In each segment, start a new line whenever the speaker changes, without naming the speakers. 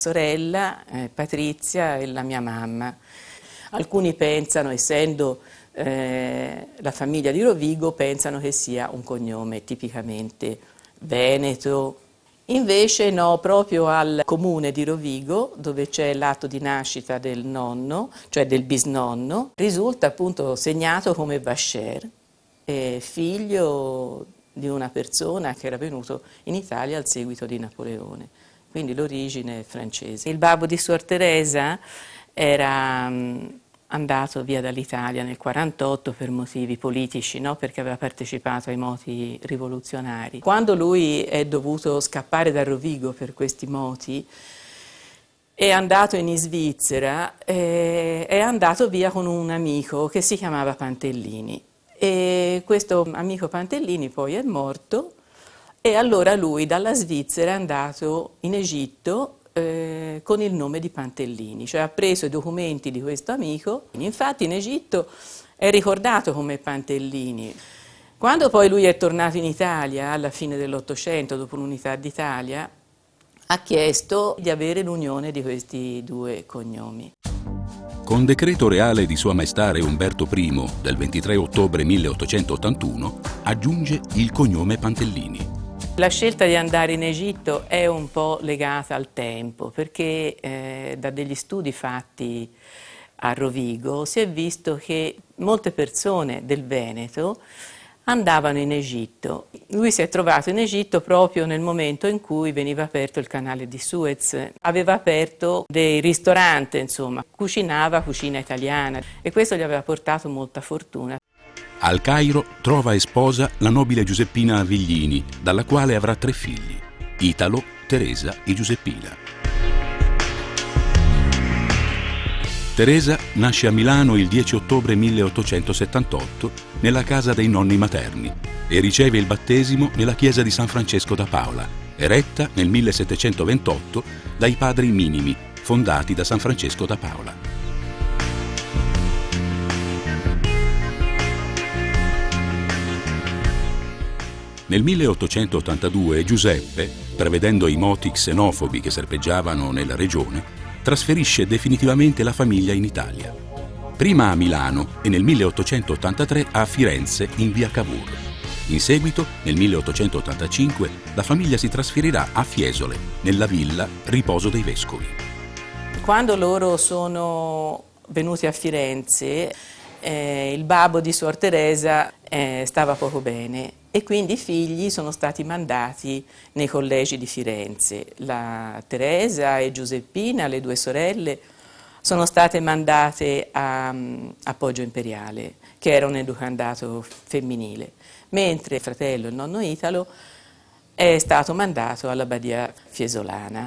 sorella Patrizia e la mia mamma. Alcuni pensano, essendo la famiglia di Rovigo, pensano che sia un cognome tipicamente veneto. Invece no, proprio al comune di Rovigo, dove c'è l'atto di nascita del nonno, cioè del bisnonno, risulta appunto segnato come Vascer, figlio di una persona che era venuto in Italia al seguito di Napoleone, quindi l'origine è francese. Il babbo di Suor Teresa era andato via dall'Italia nel 1948 per motivi politici, no? Perché aveva partecipato ai moti rivoluzionari. Quando lui è dovuto scappare da Rovigo per questi moti, è andato in Svizzera, è andato via con un amico che si chiamava Pantellini. E questo amico Pantellini poi è morto e allora lui dalla Svizzera è andato in Egitto con il nome di Pantellini, cioè ha preso i documenti di questo amico. Infatti in Egitto è ricordato come Pantellini. Quando poi lui è tornato in Italia alla fine dell'Ottocento, dopo l'Unità d'Italia, ha chiesto di avere l'unione di questi due cognomi.
Con decreto reale di Sua Maestà Re Umberto I del 23 ottobre 1881 aggiunge il cognome Pantellini.
La scelta di andare in Egitto è un po' legata al tempo, perché da degli studi fatti a Rovigo si è visto che molte persone del Veneto andavano in Egitto. Lui si è trovato in Egitto proprio nel momento in cui veniva aperto il canale di Suez. Aveva aperto dei ristoranti, insomma, cucinava cucina italiana e questo gli aveva portato molta fortuna.
Al Cairo trova e sposa la nobile Giuseppina Aviglini, dalla quale avrà 3 figli, Italo, Teresa e Giuseppina. Teresa nasce a Milano il 10 ottobre 1878 nella casa dei nonni materni e riceve il battesimo nella chiesa di San Francesco da Paola, eretta nel 1728 dai padri minimi, fondati da San Francesco da Paola. Nel 1882 Giuseppe, prevedendo i moti xenofobi che serpeggiavano nella regione, trasferisce definitivamente la famiglia in Italia. Prima a Milano e nel 1883 a Firenze in via Cavour. In seguito, nel 1885, la famiglia si trasferirà a Fiesole, nella villa Riposo dei Vescovi.
Quando loro sono venuti a Firenze, il babbo di Suor Teresa stava poco bene e quindi i figli sono stati mandati nei collegi di Firenze. La Teresa e Giuseppina, le 2 sorelle, sono state mandate a Poggio Imperiale, che era un educandato femminile, mentre il fratello, il nonno Italo, è stato mandato alla Badia Fiesolana.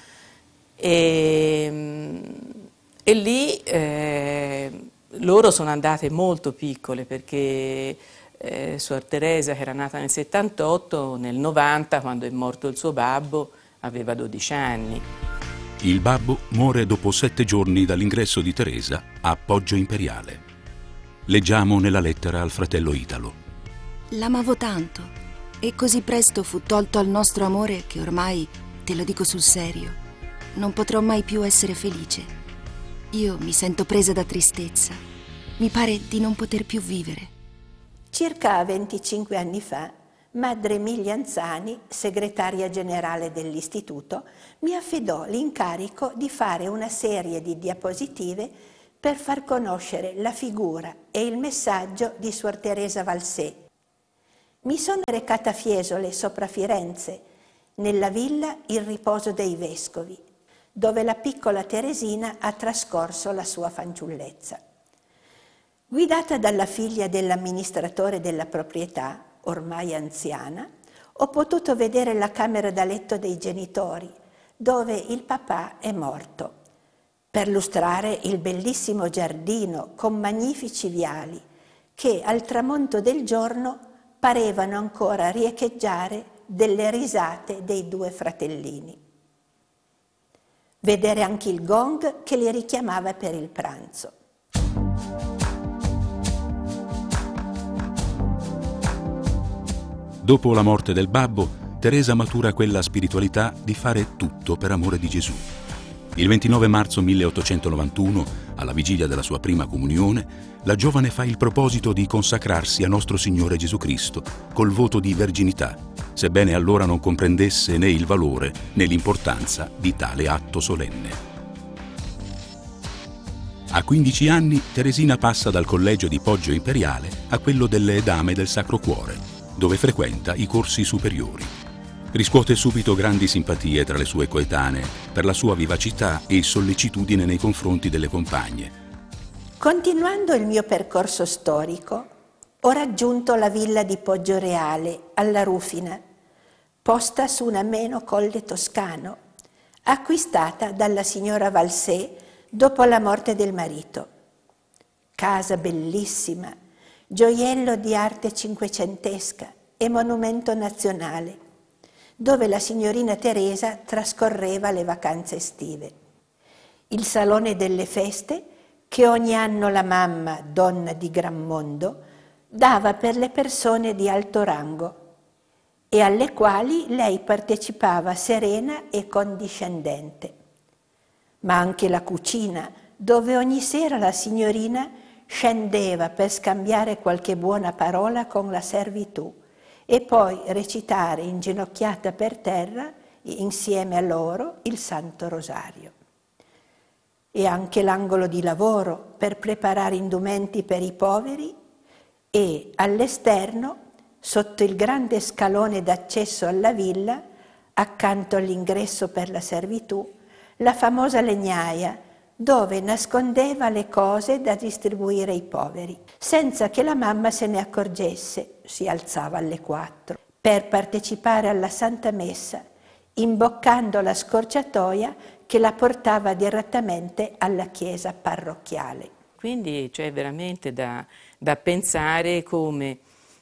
E lì loro sono andate molto piccole perché Suor Teresa, che era nata nel 78, nel 90, quando è morto il suo babbo, aveva 12 anni.
Il babbo muore dopo 7 giorni dall'ingresso di Teresa a Poggio Imperiale. Leggiamo nella lettera al fratello Italo.
L'amavo tanto e così presto fu tolto al nostro amore che ormai, te lo dico sul serio, non potrò mai più essere felice. Io mi sento presa da tristezza. Mi pare di non poter più vivere.
Circa 25 anni fa, Madre Emilia Anzani, segretaria generale dell'istituto, mi affidò l'incarico di fare una serie di diapositive per far conoscere la figura e il messaggio di Suor Teresa Valsé. Mi sono recata a Fiesole, sopra Firenze, nella villa Il Riposo dei Vescovi, dove la piccola Teresina ha trascorso la sua fanciullezza. Guidata dalla figlia dell'amministratore della proprietà, ormai anziana, ho potuto vedere la camera da letto dei genitori, dove il papà è morto, per lustrare il bellissimo giardino con magnifici viali che al tramonto del giorno parevano ancora riecheggiare delle risate dei 2 fratellini. Vedere anche il gong che li richiamava per il pranzo.
Dopo la morte del babbo, Teresa matura quella spiritualità di fare tutto per amore di Gesù. Il 29 marzo 1891, alla vigilia della sua prima comunione, la giovane fa il proposito di consacrarsi a nostro Signore Gesù Cristo col voto di verginità, sebbene allora non comprendesse né il valore né l'importanza di tale atto solenne. A 15 anni Teresina passa dal collegio di Poggio Imperiale a quello delle Dame del Sacro Cuore, dove frequenta i corsi superiori. Riscuote subito grandi simpatie tra le sue coetanee per la sua vivacità e sollecitudine nei confronti delle compagne.
Continuando il mio percorso storico, ho raggiunto la villa di Poggioreale, alla Rufina, posta su un ameno colle toscano, acquistata dalla signora Valsé dopo la morte del marito. Casa bellissima, gioiello di arte cinquecentesca e monumento nazionale, dove la signorina Teresa trascorreva le vacanze estive. Il salone delle feste, che ogni anno la mamma, donna di gran mondo, dava per le persone di alto rango e alle quali lei partecipava serena e condiscendente. Ma anche la cucina, dove ogni sera la signorina scendeva per scambiare qualche buona parola con la servitù e poi recitare inginocchiata per terra insieme a loro il Santo Rosario. E anche l'angolo di lavoro per preparare indumenti per i poveri e all'esterno, sotto il grande scalone d'accesso alla villa, accanto all'ingresso per la servitù, la famosa legnaia dove nascondeva le cose da distribuire ai poveri. Senza che la mamma se ne accorgesse, si alzava alle 4 per partecipare alla Santa Messa, imboccando la scorciatoia che la portava direttamente alla chiesa parrocchiale.
Quindi c'è veramente da pensare come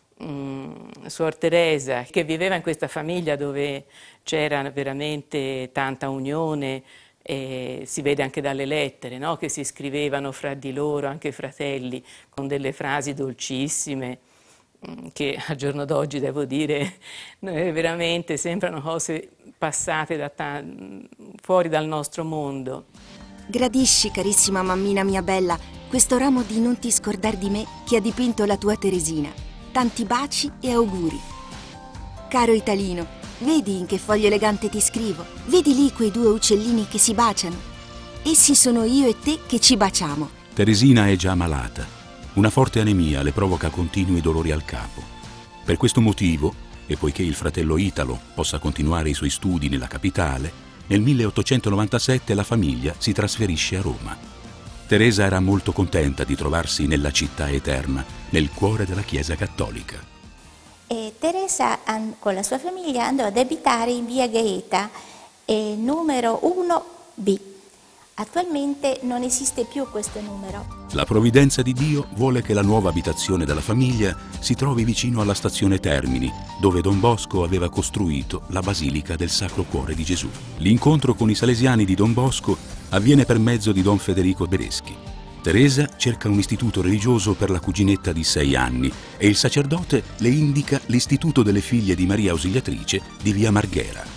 Suor Teresa, che viveva in questa famiglia dove c'era veramente tanta unione, e si vede anche dalle lettere, no? Che si scrivevano fra di loro, anche fratelli, con delle frasi dolcissime, che al giorno d'oggi, devo dire, veramente sembrano cose passate fuori dal nostro mondo.
Gradisci, carissima mammina mia bella, questo ramo di non ti scordar di me che ha dipinto la tua Teresina. Tanti baci e auguri. Caro Italino, vedi in che foglio elegante ti scrivo? Vedi lì quei 2 uccellini che si baciano? Essi sono io e te che ci baciamo.
Teresina è già malata. Una forte anemia le provoca continui dolori al capo. Per questo motivo, e poiché il fratello Italo possa continuare i suoi studi nella capitale, nel 1897 la famiglia si trasferisce a Roma. Teresa era molto contenta di trovarsi nella città eterna, nel cuore della Chiesa cattolica.
E Teresa con la sua famiglia andò ad abitare in via Gaeta, numero 1B. Attualmente non esiste più questo numero.
La provvidenza di Dio vuole che la nuova abitazione della famiglia si trovi vicino alla stazione Termini, dove Don Bosco aveva costruito la Basilica del Sacro Cuore di Gesù. L'incontro con i salesiani di Don Bosco avviene per mezzo di Don Federico Bereschi. Teresa cerca un istituto religioso per la cuginetta di 6 anni e il sacerdote le indica l'istituto delle figlie di Maria Ausiliatrice di via Marghera.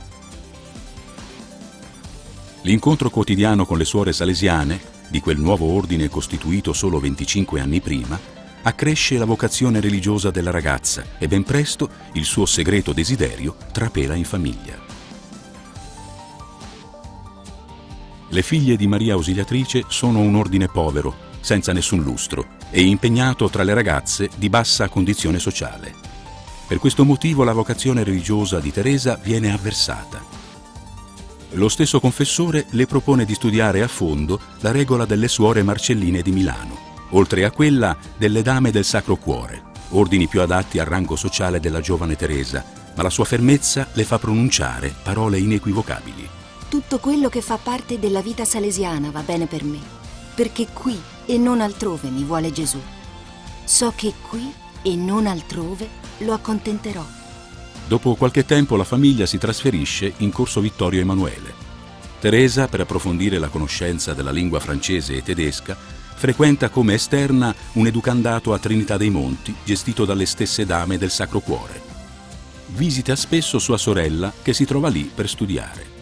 L'incontro quotidiano con le suore salesiane, di quel nuovo ordine costituito solo 25 anni prima, accresce la vocazione religiosa della ragazza e ben presto il suo segreto desiderio trapela in famiglia. Le figlie di Maria Ausiliatrice sono un ordine povero, senza nessun lustro e impegnato tra le ragazze di bassa condizione sociale. Per questo motivo la vocazione religiosa di Teresa viene avversata. Lo stesso confessore le propone di studiare a fondo la regola delle suore Marcelline di Milano, oltre a quella delle Dame del Sacro Cuore, ordini più adatti al rango sociale della giovane Teresa, ma la sua fermezza le fa pronunciare parole inequivocabili.
Tutto quello che fa parte della vita salesiana va bene per me, perché qui e non altrove mi vuole Gesù. So che qui e non altrove lo accontenterò.
Dopo qualche tempo la famiglia si trasferisce in Corso Vittorio Emanuele. Teresa, per approfondire la conoscenza della lingua francese e tedesca, frequenta come esterna un educandato a Trinità dei Monti, gestito dalle stesse Dame del Sacro Cuore. Visita spesso sua sorella, che si trova lì per studiare.